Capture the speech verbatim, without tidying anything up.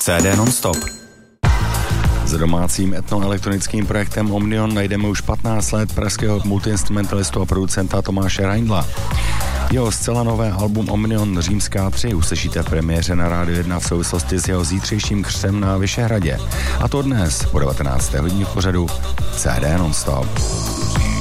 C D non-stop. S domácím etnoelektronickým projektem Omnion najdeme už patnáct let pražského multiinstrumentalistu a producenta Tomáše Reindla. Jeho zcela nové album Omnion Římská tři uslyšíte v premiéře na Rádiu jedna v souvislosti s jeho zítřejším křtem na Vyšehradě. A to dnes po devatenácté hodině v pořadu C D non-stop.